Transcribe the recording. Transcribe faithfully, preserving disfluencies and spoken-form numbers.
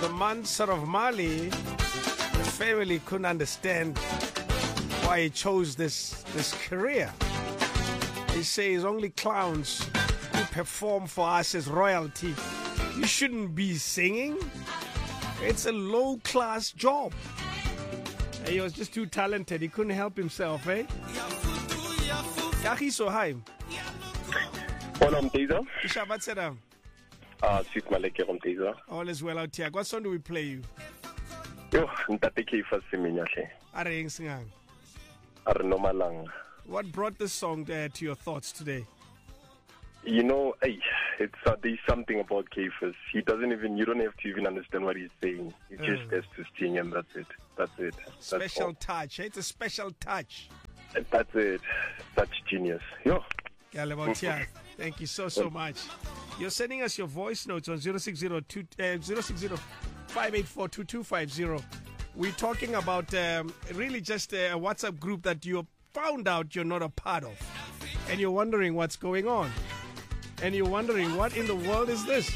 the Mansur of Mali, the family couldn't understand why he chose this, this career. He says only clowns who perform for us as royalty. You shouldn't be singing. It's a low-class job. And he was just too talented. He couldn't help himself, eh? Kagiso, hi. Hola, Mtiza. Ishabat Sedam. Ah, Sweet Maleke Mtiza. All is well out here. What song do we play you? Yo, ntate Keifa Siminyahle. Are eng singang? Are Nomalanga. What brought this song uh, to your thoughts today? You know, hey, it's uh, there's something about Keifas. He doesn't even, you don't have to even understand what he's saying. He just Mm. has to sing and that's it. That's it. That's Special all. touch. It's a special touch. That's it. Such genius. Yo. Thank you so, so much. You're sending us your voice notes on zero six zero two, uh, zero six zero five eight four two two five zero. We're talking about um, really just a WhatsApp group that you found out you're not a part of. And you're wondering what's going on. And you're wondering, what in the world is this?